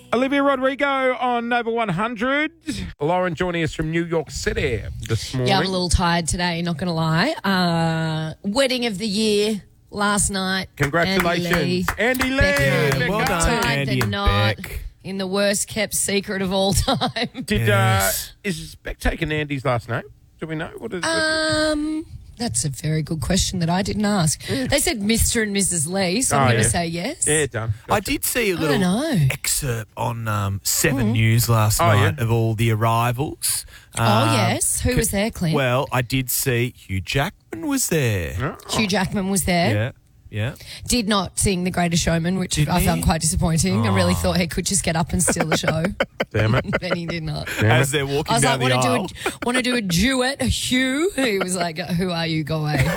Olivia Rodrigo on Nova 100. Lauren joining us from New York City this morning. Yeah, I'm a little tired today, not going to lie. Wedding of the year last night. Congratulations. Andy Lee. Well done, Andy and Beck. In the worst kept secret of all time. Is Beck taking Andy's last name? Do we know? What is That's a very good question that I didn't ask. They said Mr. and Mrs. Lee, so I'm going to say yes. Yeah, done. Gotcha. I did see a little excerpt on 7 News last night of all the arrivals. Yes. Who was there, Clint? Well, I did see Hugh Jackman was there. Hugh Jackman was there. Yeah. Did not sing The Greatest Showman, which I found quite disappointing. I really thought he could just get up and steal the show. Damn it. But he did not. As they're walking down the aisle. Want to do a duet, Hugh? He was like, who are you? Go away.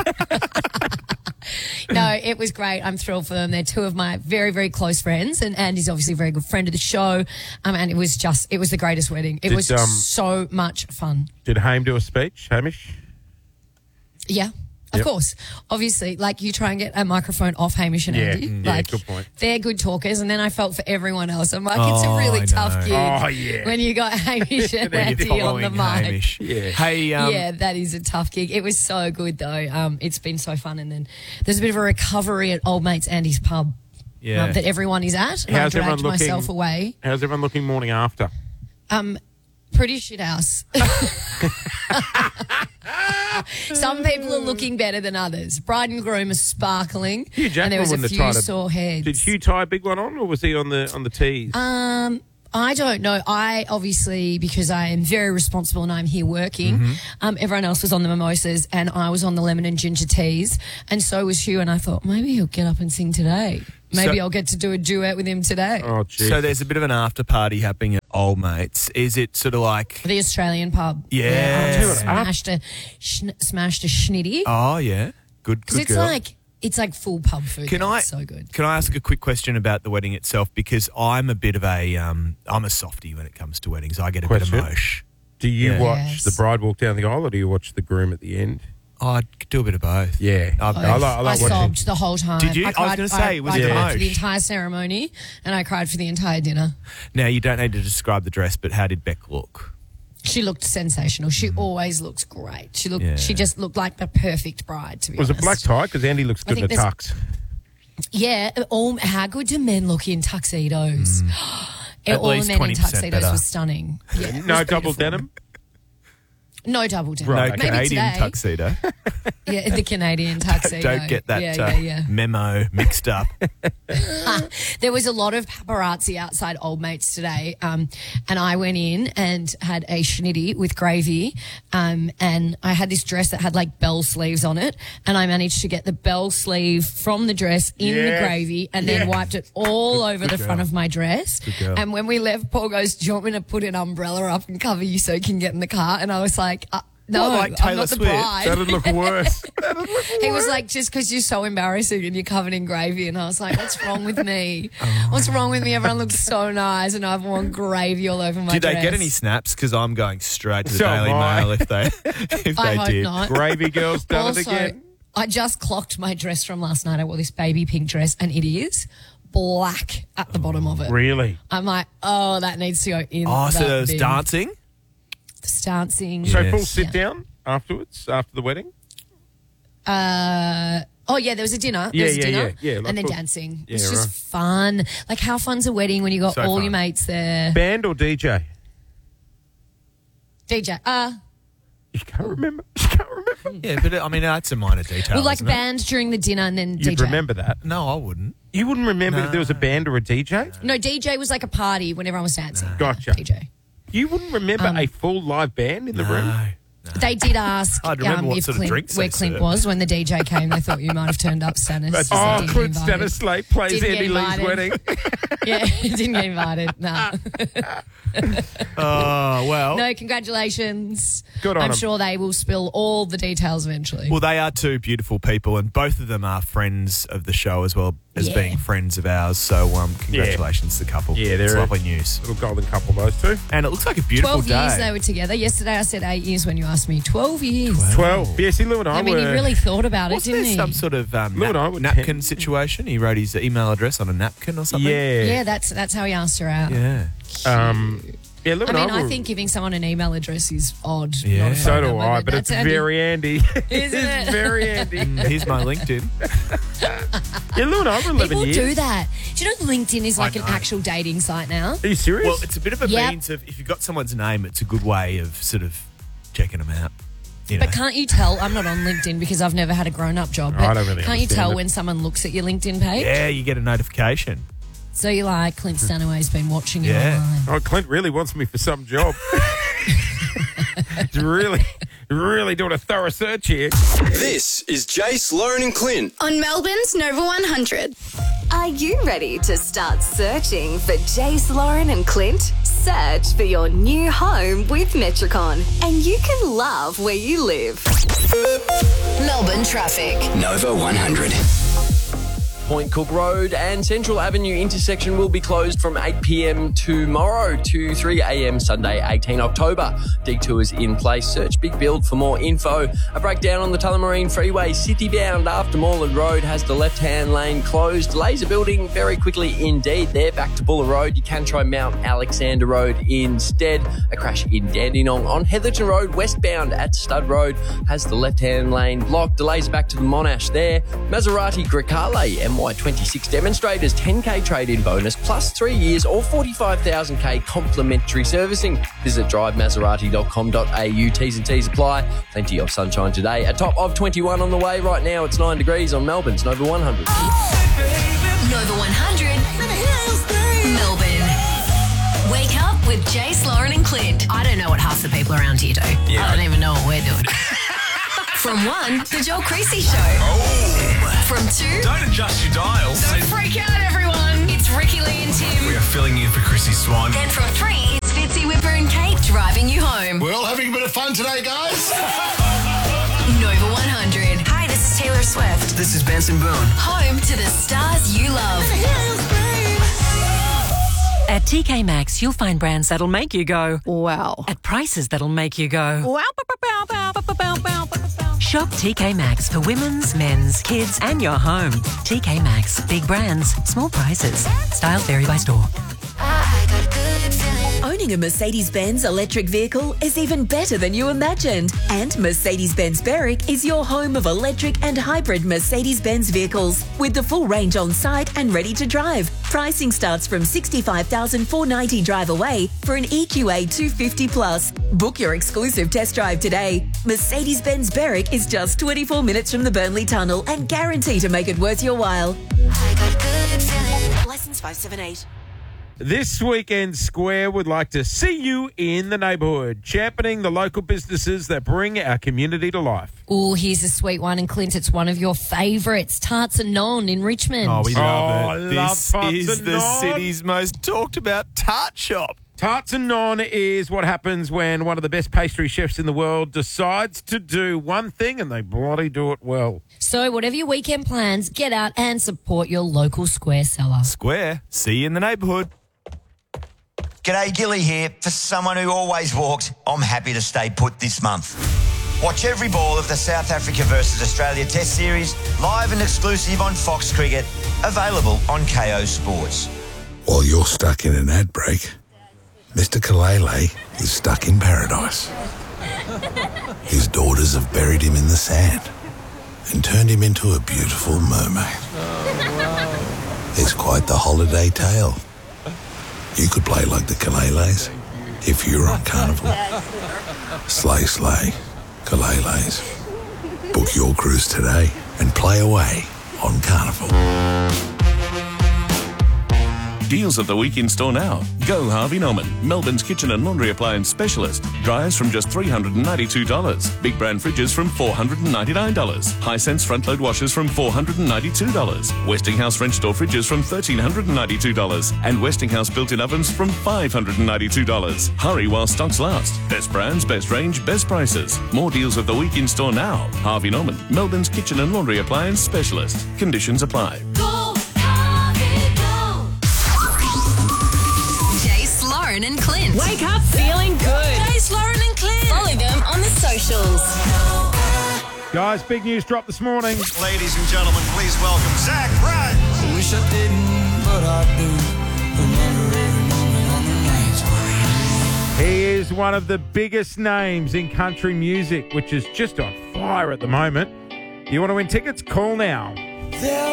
No, it was great. I'm thrilled for them. They're two of my very, very close friends, and Andy's obviously a very good friend of the show. And it was the greatest wedding. It was so much fun. Did Haim do a speech, Hamish? Yeah. Of course. Obviously, like you try and get a microphone off Hamish and Andy. Good point. They're good talkers, and then I felt for everyone else. I'm like, it's a really tough gig when you got Hamish and Andy on the mic. Hamish. Yeah. Hey, that is a tough gig. It was so good, though. It's been so fun. And then there's a bit of a recovery at Old Mates Andy's pub that everyone is at. And I dragged myself away. How's everyone looking morning after? Pretty shit house. Some people are looking better than others. Bride and groom are sparkling. Hugh Jackman and there was a few sore heads. Did Hugh tie a big one on, or was he on the tees? I don't know. I obviously, because I am very responsible and I'm here working, everyone else was on the mimosas and I was on the lemon and ginger teas, and so was Hugh, and I thought maybe he'll get up and sing today. Maybe I'll get to do a duet with him today. Oh, geez. So there's a bit of an after party happening at Old Mates. Is it sort of like the Australian pub? Yeah. Smashed a schnitty. Oh, yeah. Good girl. It's like full pub food. It's so good. Can I ask a quick question about the wedding itself? Because I'm a bit of I'm a softie when it comes to weddings. I get a bit emotion. Do you watch the bride walk down the aisle, or do you watch the groom at the end? I do a bit of both. Yeah. I like sobbed the whole time. Did you? I was going to say, was it cried for the entire ceremony, and I cried for the entire dinner. Now, you don't need to describe the dress, but how did Beck look? She looked sensational. She always looks great. She just looked like the perfect bride, to be honest. Was it black tie? Because Andy looks good in a tux. Yeah. How good do men look in tuxedos? All the men in tuxedos was stunning. Yeah, no double denim? No double denim. Right. No Canadian tuxedo. Yeah, the Canadian tuxedo. Don't get that memo mixed up. There was a lot of paparazzi outside Old Mates today, and I went in and had a schnitty with gravy, and I had this dress that had like bell sleeves on it, and I managed to get the bell sleeve from the dress in the gravy and then wiped it all over the front of my dress. And when we left, Paul goes, "Do you want me to put an umbrella up and cover you so you can get in the car?" And I was like, no, like Taylor I'm not the Swift. bride. That'd look worse. He was like, just because you're so embarrassing and you're covered in gravy. And I was like, what's wrong with me? What's wrong with me? Everyone looks so nice and I've worn gravy all over my dress. Did they get any snaps? Because I'm going straight to the Daily Mail if they I hope did. not. Gravy girls done it again. I just clocked my dress from last night. I wore this baby pink dress and it is black at the bottom of it. Really? I'm like, that needs to go in. So there was dancing? There's dancing. So full sit down afterwards, after the wedding? There was a dinner. Yeah, and then dancing. It's just fun. Like, how fun's a wedding when you got all your mates there? Band or DJ? DJ. You can't remember. Yeah, but I mean, that's a minor detail. Well, like band during the dinner and then DJ. You'd remember that. No, I wouldn't. You wouldn't remember if there was a band or a DJ? No, DJ was like a party when everyone was dancing. Gotcha. DJ. You wouldn't remember a full live band in the room? No. They did ask I'd remember what sort of drinks where they Clint served. was when the DJ came. They thought you might have turned up, Stannis. Clint Stannis plays Didn't Andy get Lee's invited. wedding. Yeah, didn't get invited. No. Oh, well. No, congratulations. Good on I'm them. sure they will spill all the details eventually. Well, they are two beautiful people, and both of them are friends of the show as well. as Yeah. being friends of ours. So congratulations to the couple. Yeah, it's they're lovely news. Little golden couple, those two. And it looks like a beautiful 12 day. years they were together. Yesterday I said 8 years when you asked me. 12 years. 12. Yeah, see, Lou and I I mean, were... he really thought about it, Wasn't didn't there he? some sort of Lou and I were napkin 10. situation? He wrote his email address on a napkin or something? Yeah, that's how he asked her out. Yeah. Yeah, Lou I and mean, I were... I think giving someone an email address is odd. Yeah. not a So phone do number, I, but that's it's handy. very handy. Isn't it? It's very handy. Here's my LinkedIn. Yeah, Lou and I were 11 People years. do that. Do you know LinkedIn is like an know. actual dating site now? Are you serious? Well, it's a bit of a Yep. means of, if you've got someone's name, it's a good way of sort of checking them out. You know. But can't you tell? I'm not on LinkedIn because I've never had a grown-up job. But I don't really can't you understand tell it. when someone looks at your LinkedIn page? Yeah, you get a notification. So you're like, Clint Stanaway's been watching you Yeah. online. Oh, Clint really wants me for some job. He's really doing a thorough search here. This is Jace, Lauren and Clint. On Melbourne's Nova 100. Are you ready to start searching for Jace, Lauren and Clint? Search for your new home with Metricon, and you can love where you live. Melbourne traffic. Nova 100. Point Cook Road and Central Avenue intersection will be closed from 8 p.m. tomorrow to 3 a.m. Sunday, 18 October. Detours in place. Search Big Build for more info. A breakdown on the Tullamarine Freeway city-bound after Moreland Road has the left-hand lane closed. Delays are building very quickly indeed. There back to Buller Road. You can try Mount Alexander Road instead. A crash in Dandenong on Heatherton Road westbound at Stud Road has the left-hand lane blocked. Delays back to the Monash there. Maserati Grecale MY26 demonstrators 10k trade-in bonus plus 3 years or 45,000k complimentary servicing. Visit drivemaserati.com.au. T's and T's apply. Plenty of sunshine today. A top of 21 on the way. Right now it's 9 degrees on Melbourne's Nova 100. Nova 100. Melbourne. Wake up with Jace, Lauren and Clint. I don't know what half the people around here do. I don't even know what we're doing. From 1, The Joel Creasy Show. From 2, Don't adjust your dials. Don't freak out, everyone. it's Ricky Lee and Tim. We are filling in for Chrissy Swan. Then from 3, it's Fitzy, Whipper and Kate driving you home. We're all having a bit of fun today, guys. Nova 100. Hi, this is Taylor Swift. This is Benson Boone. Home to the stars you love. At TK Maxx, you'll find brands that'll make you go, Wow. at prices that'll make you go. Wow. Shop TK Maxx for women's, men's, kids, and your home. TK Maxx. Big brands, small prices. Styles vary by store. Owning a Mercedes-Benz electric vehicle is even better than you imagined. And Mercedes-Benz Berwick is your home of electric and hybrid Mercedes-Benz vehicles with the full range on site and ready to drive. Pricing starts from $65,490 drive away for an EQA 250 plus. Book your exclusive test drive today. Mercedes-Benz Berwick is just 24 minutes from the Burnley Tunnel and guaranteed to make it worth your while. License 578. This weekend, Square would like to see you in the neighbourhood, championing the local businesses that bring our community to life. Oh, here's a sweet one. And Clint, it's one of your favourites, Tarts and Non in Richmond. Oh, we love I it. love This Tarts is and the Non. city's most talked about tart shop. Tarts and Non is what happens when one of the best pastry chefs in the world decides to do one thing and they bloody do it well. So whatever your weekend plans, get out and support your local Square seller. Square, see you in the neighbourhood. G'day, Gilly here. For someone who always walked, I'm happy to stay put this month. Watch every ball of the South Africa versus Australia Test Series live and exclusive on Fox Cricket, available on KO Sports. While you're stuck in an ad break, Mr. Kalele is stuck in paradise. His daughters have buried him in the sand and turned him into a beautiful mermaid. It's quite the holiday tale. You could play like the Kaleles if you were on Carnival. Slay, slay, Kaleles. Book your cruise today and play away on Carnival. Deals of the week in store now. Go Harvey Norman, Melbourne's kitchen and laundry appliance specialist. Dryers from just $392. Big brand fridges from $499. Hisense front load washers from $492. Westinghouse French door fridges from $1,392. And Westinghouse built-in ovens from $592. Hurry while stocks last. Best brands, best range, best prices. More deals of the week in store now. Harvey Norman, Melbourne's kitchen and laundry appliance specialist. Conditions apply. Go Clint. Wake up feeling good. Jace, Lauren and Clint. Follow them on the socials. Guys, big news dropped this morning. Ladies and gentlemen, please welcome Zach Bryan. Wish I didn't, but I do. Remember every moment on the nights. He is one of the biggest names in country music, which is just on fire at the moment. You want to win tickets? Call now.